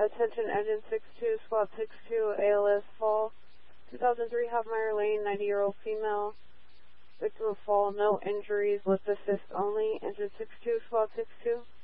Attention engine 62, squad 62, ALS fall. 2003 Hofmeyer Lane, 90-year-old female. Victim of fall, no injuries, lip assist only. Engine 62, squad 62.